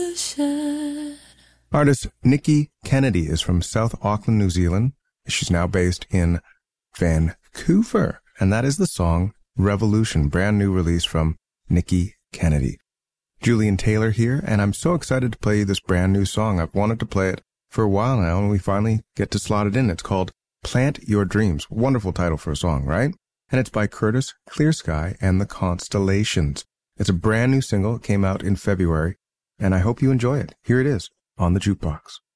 Artist Nikki Kennedy is from South Auckland, New Zealand. She's now based in Vancouver, and that is the song Revolution, brand new release from Nikki Kennedy. Julian Taylor here, and I'm so excited to play you this brand new song. I've wanted to play it for a while now, and we finally get to slot it in. It's called Plant Your Dreams. Wonderful title for a song, right? And it's by Curtis Clearsky and the Constellations. It's a brand new single. It came out in February, and I hope you enjoy it. Here it is on the Jukebox.